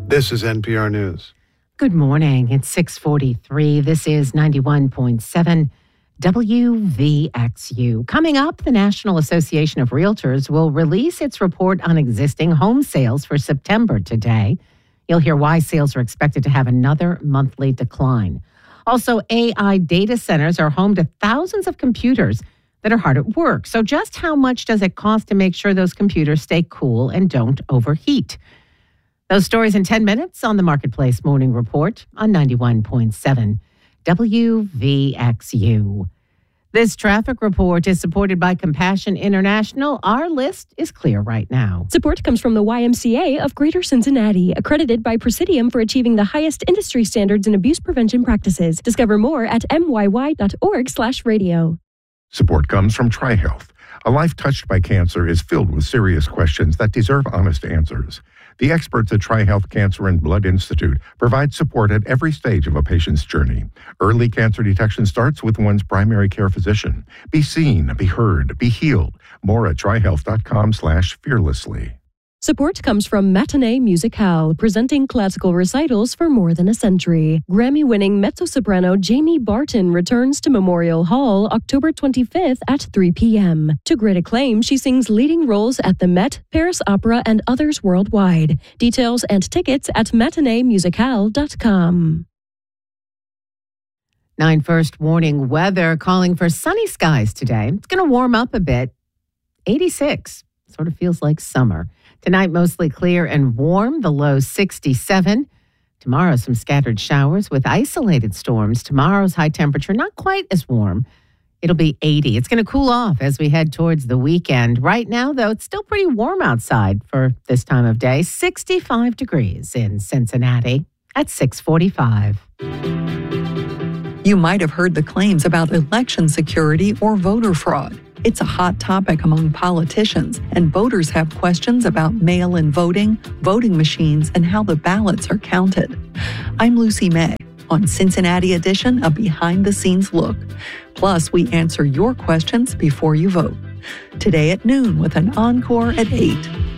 This is NPR News. Good morning. It's 6:43. This is 91.7 WVXU. Coming up, the National Association of Realtors will release its report on existing home sales for September today. You'll hear why sales are expected to have another monthly decline. Also, AI data centers are home to thousands of computers that are hard at work. So just how much does it cost to make sure those computers stay cool and don't overheat? Those stories in 10 minutes on the Marketplace Morning Report on 91.7 WVXU. This traffic report is supported by Compassion International. Our list is clear right now. Support comes from the YMCA of Greater Cincinnati, accredited by Presidium for achieving the highest industry standards in abuse prevention practices. Discover more at myy.org/radio. Support comes from TriHealth. A life touched by cancer is filled with serious questions that deserve honest answers. The experts at TriHealth Cancer and Blood Institute provide support at every stage of a patient's journey. Early cancer detection starts with one's primary care physician. Be seen, be heard, be healed. More at trihealth.com/fearlessly. Support comes from Matinee Musicale, presenting classical recitals for more than a century. Grammy-winning mezzo-soprano Jamie Barton returns to Memorial Hall October 25th at 3 p.m. To great acclaim, she sings leading roles at the Met, Paris Opera, and others worldwide. Details and tickets at matineemusicale.com. 9 First warning weather calling for sunny skies today. It's going to warm up a bit. 86. Sort of feels like summer. Tonight, mostly clear and warm, the low 67. Tomorrow, some scattered showers with isolated storms. Tomorrow's high temperature, not quite as warm. It'll be 80. It's going to cool off as we head towards the weekend. Right now, though, it's still pretty warm outside for this time of day. 65 degrees in Cincinnati at 6:45. You might have heard the claims about election security or voter fraud. It's a hot topic among politicians, and voters have questions about mail-in voting, voting machines, and how the ballots are counted. I'm Lucy May. On Cincinnati Edition, a behind-the-scenes look. Plus, we answer your questions before you vote. Today at noon with an encore at 8.